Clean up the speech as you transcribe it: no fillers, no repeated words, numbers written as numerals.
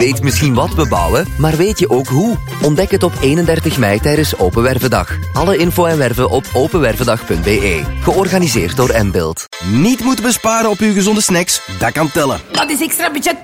weet misschien wat we bouwen, maar weet je ook hoe? Ontdek het op 31 mei tijdens Open Wervendag. Alle info en werven op openwervendag.be. Georganiseerd door Mbuild. Niet moeten besparen op uw gezonde snacks? Dat kan tellen. Dat is extra budget